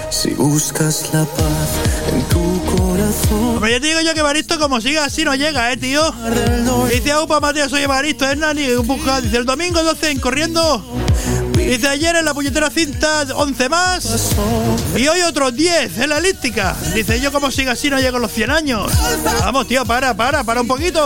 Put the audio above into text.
Si buscas la paz en tu corazón. Pero ya te digo yo que Evaristo, como siga así, no llega, tío. Dice Aupa Mateo, soy Evaristo, es Nani. Dice el domingo 12 en corriendo. Dice ayer en la puñetera cinta 11 más. Y hoy otros 10 en la elíptica. Dice yo, como siga así, no llego a los 100 años. Vamos, tío, para un poquito.